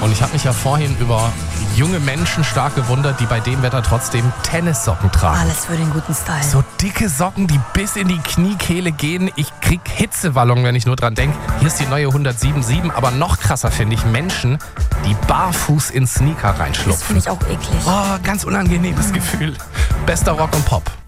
Und ich habe mich ja vorhin über junge Menschen stark gewundert, die bei dem Wetter trotzdem Tennissocken tragen. Alles für den guten Style. So dicke Socken, die bis in die Kniekehle gehen. Ich krieg Hitzewallung, wenn ich nur dran denke. Hier ist die neue 107.7, aber noch krasser finde ich Menschen, die barfuß in Sneaker Das reinschlupfen. finde ich auch eklig. Oh, ganz unangenehmes Gefühl. Bester Rock und Pop.